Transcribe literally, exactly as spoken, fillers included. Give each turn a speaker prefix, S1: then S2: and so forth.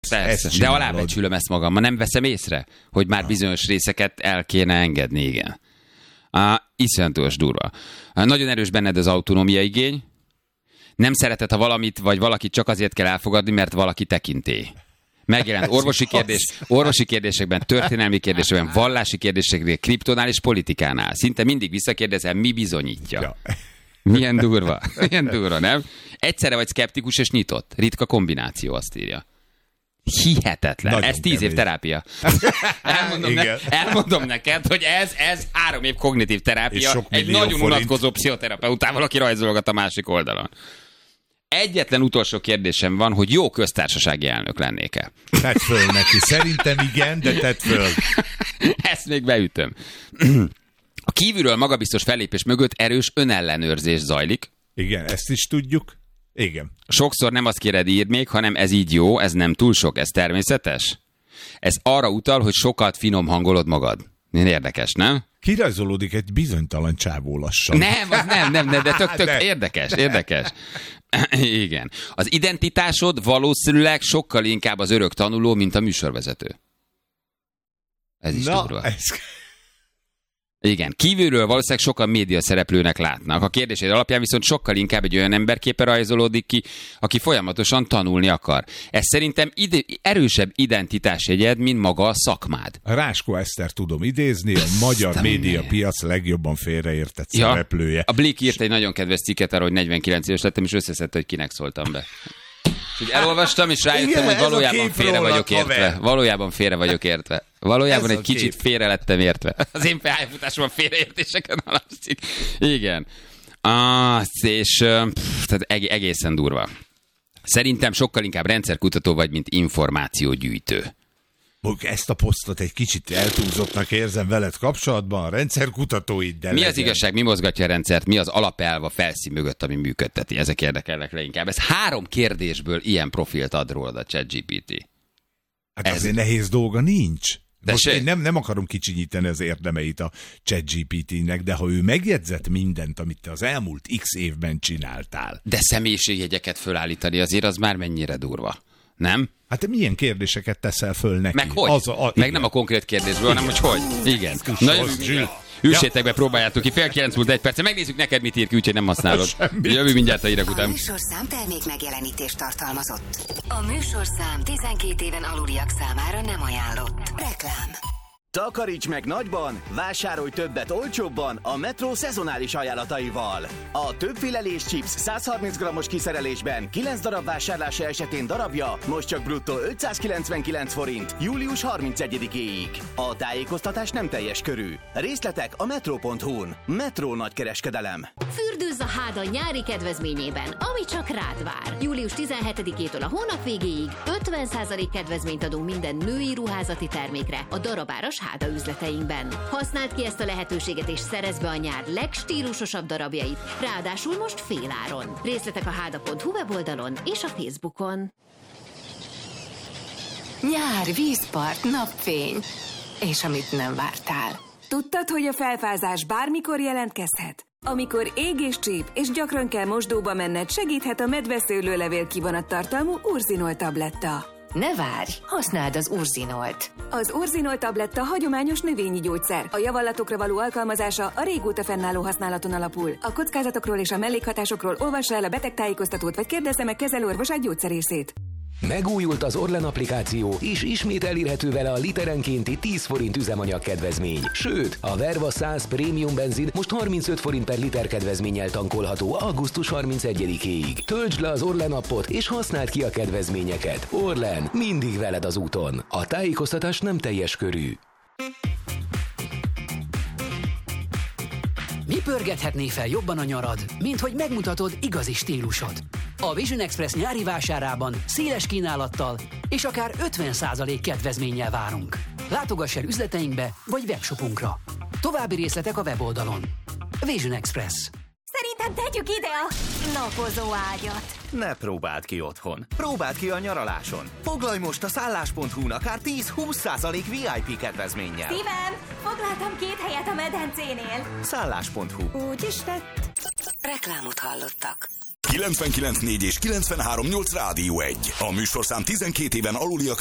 S1: Persze, de alábecsülöm ezt magammal, nem veszem észre, hogy már bizonyos részeket el kéne engedni, igen. Uh, iszonyatos durva. Uh, nagyon erős benned az autonómia igény. Nem szereted, ha valamit vagy valakit csak azért kell elfogadni, mert valaki tekintély. Megjelent orvosi kérdés, orvosi kérdésekben, történelmi kérdésekben, vallási kérdésekben, kriptonál és politikánál. Szinte mindig visszakérdezel, mi bizonyítja. Ja. Milyen durva, milyen durva, nem? Egyszerre vagy szkeptikus és nyitott. Ritka kombináció, azt írja. Hihetetlen. Nagyon ez tíz kemény. Év terápia. elmondom, ne, elmondom neked, hogy ez, ez három év kognitív terápia egy nagyon forint. Unatkozó pszichoterapeutával, aki rajzolgat a másik oldalon. Egyetlen utolsó kérdésem van, hogy jó köztársasági elnök lennék-e?
S2: Tedd föl neki. Szerintem igen, de tedd föl.
S1: Ezt még beütöm. A kívülről magabiztos fellépés mögött erős önellenőrzés zajlik.
S2: Igen, ezt is tudjuk. Igen.
S1: Sokszor nem azt kéred, írd még, hanem ez így jó, ez nem túl sok, ez természetes? Ez arra utal, hogy sokat finom hangolod magad. Érdekes, nem?
S2: Kirajzolódik egy bizonytalan csávó lassan.
S1: Nem, az nem, nem, nem, de tök, tök de. érdekes, érdekes. Igen. Az identitásod valószínűleg sokkal inkább az örök tanuló, mint a műsorvezető. Ez is
S2: Na,
S1: durva.
S2: Ez...
S1: Igen, kívülről valószínűleg sokan média szereplőnek látnak. A kérdéseid alapján viszont sokkal inkább egy olyan emberképe rajzolódik ki, aki folyamatosan tanulni akar. Ez szerintem ide- erősebb identitásjegyed, mint maga a szakmád.
S2: A Ráskó Eszter tudom idézni, a magyar médiapiac legjobban félreértett ja, szereplője.
S1: A Blick írt egy nagyon kedves cikket arra, hogy negyvenkillenc éves lettem, és összeszedte, hogy kinek szóltam be. Úgy elolvastam, és rájöttem, igen, hogy valójában félre vagyok értve. Valójában félre vagyok értve. Valójában ez egy kicsit kép. félre lettem értve. Az én pályafutásomban félreértéseken alapszik. Igen. Ah, és pff, tehát egészen durva. Szerintem sokkal inkább rendszerkutató vagy, mint információgyűjtő.
S2: Ezt a posztot egy kicsit eltúlzottnak érzem veled kapcsolatban, a rendszerkutatóid, de
S1: Mi
S2: legyen.
S1: Az igazság, mi mozgatja a rendszert, mi az alapelv a felszín mögött, ami működteti? Ezek érdekelnek leginkább. Ez három kérdésből ilyen profilt ad rólad a ChatGPT.
S2: Hát Ez... azért nehéz dolga nincs.
S1: De
S2: Most
S1: se...
S2: én nem, nem akarom kicsinyíteni az érdemeit a ChatGPT-nek, de ha ő megjegyzett mindent, amit te az elmúlt x évben csináltál.
S1: De személyiségjegyeket fölállítani azért az már mennyire durva, nem?
S2: Hát te milyen kérdéseket teszel föl neki?
S1: Meg hogy? Az a, a, Meg nem a konkrét kérdésből, hanem hogy hogy? Igen. Na, üssétek be, próbáljátok ki. Fél kilenc múlt egy perc. Megnézzük neked, mit ír ki, úgyhogy nem használod. Jövő mindjárt a hírek után.
S3: A műsorszám termék megjelenítést tartalmazott. A műsorszám tizenkét éven aluliak számára nem ajánlott. Reklám.
S4: Takaríts meg nagyban, vásárolj többet olcsóbban a Metro szezonális ajánlataival. A többfélelés chips százharminc grammos kiszerelésben kilenc darab vásárlása esetén darabja most csak bruttó ötszázkilencvenkilenc forint július harmincegyedikéig. A tájékoztatás nem teljes körű. Részletek a metro pont hu-n. Metro nagykereskedelem.
S5: Fürdőzz a Háda nyári kedvezményében, ami csak rád vár. július tizenhetedikétől a hónap végéig ötven százalék kedvezményt adunk minden női ruházati termékre a darabáras Háda üzleteinkben. Használd ki ezt a lehetőséget és szerezd be a nyár legstílusosabb darabjait, ráadásul most féláron. Részletek a háda pont hu weboldalon és a Facebookon.
S6: Nyár, vízpart, napfény. És amit nem vártál.
S7: Tudtad, hogy a felfázás bármikor jelentkezhet? Amikor ég és csíp, és gyakran kell mosdóba menned, segíthet a medveszőlőlevél kivonattartalmú Urzinol tabletta.
S6: Ne várj, használd az Urzinolt.
S7: Az Urzinol tabletta hagyományos növényi gyógyszer. A javallatokra való alkalmazása a régóta fennálló használaton alapul. A kockázatokról és a mellékhatásokról olvassa el a betegtájékoztatót, vagy kérdezze meg kezelőorvosát, gyógyszerészét.
S8: Megújult az Orlen applikáció, és ismét elérhető vele a literenkénti tíz forint üzemanyag kedvezmény. Sőt, a Verva száz prémium benzin most harmincöt forint per liter kedvezménnyel tankolható augusztus harmincegyedikéig. Töltsd le az Orlen appot, és használd ki a kedvezményeket. Orlen, mindig veled az úton. A tájékoztatás nem teljes körű.
S9: Mi pörgethetné fel jobban a nyarad, mint hogy megmutatod igazi stílusod? A Vision Express nyári vásárában széles kínálattal és akár ötven százalék kedvezménnyel várunk. Látogass el üzleteinkbe vagy webshopunkra. További részletek a weboldalon. Vision Express.
S10: Szerintem tegyük ide a napozó ágyat.
S4: Ne próbáld ki otthon. Próbáld ki a nyaraláson. Foglalj most a szállás pont hu-n akár tíz-húsz százalék vé i pé kedvezménnyel.
S10: Szívem, foglaltam két helyet a medencénél.
S4: szállás pont hu.
S10: Úgy is lett.
S3: Reklámot hallottak.
S11: kilencvenkilenc négy és kilencvenhárom nyolc Rádió egy. A műsorszám tizenkét éven aluliak